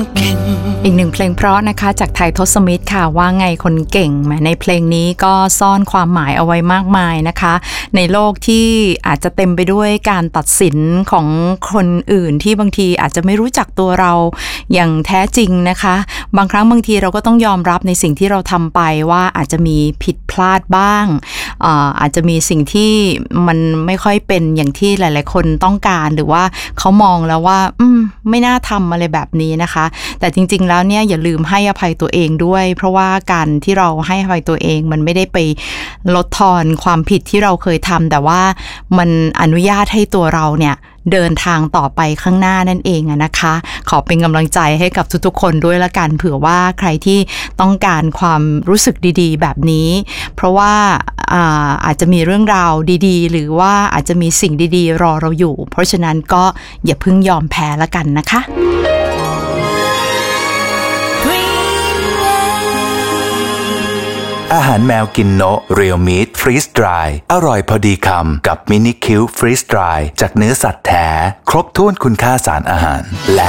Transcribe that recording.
อีกหนึ่งเพลงเพราะนะคะจากไทยทศมิตรค่ะว่าไงคนเก่งในเพลงนี้ก็ซ่อนความหมายเอาไว้มากมายนะคะในโลกที่อาจจะเต็มไปด้วยการตัดสินของคนอื่นที่บางทีอาจจะไม่รู้จักตัวเราอย่างแท้จริงนะคะบางครั้งบางทีเราก็ต้องยอมรับในสิ่งที่เราทำไปว่าอาจจะมีผิดพลาดบ้างอาจจะมีสิ่งที่มันไม่ค่อยเป็นอย่างที่หลายๆคนต้องการหรือว่าเขามองแล้วว่าไม่น่าทำอะไรแบบนี้นะคะแต่จริงๆแล้วเนี่ยอย่าลืมให้อภัยตัวเองด้วยเพราะว่าการที่เราให้อภัยตัวเองมันไม่ได้ไปลดทอนความผิดที่เราเคยทำแต่ว่ามันอนุญาตให้ตัวเราเนี่ยเดินทางต่อไปข้างหน้านั่นเองนะคะขอเป็นกำลังใจให้กับทุกๆคนด้วยละกันเผื่อว่าใครที่ต้องการความรู้สึกดีๆแบบนี้เพราะว่าอาจจะมีเรื่องราวดีๆหรือว่าอาจจะมีสิ่งดีๆรอเราอยู่เพราะฉะนั้นก็อย่าเพิ่งยอมแพ้ละกันนะคะอาหารแมวกินโนะเรียลมีทฟรีซดรายอร่อยพอดีคำกับมินิคิวฟรีซดรายจากเนื้อสัตว์แท้ครบถ้วนคุณค่าสารอาหารและ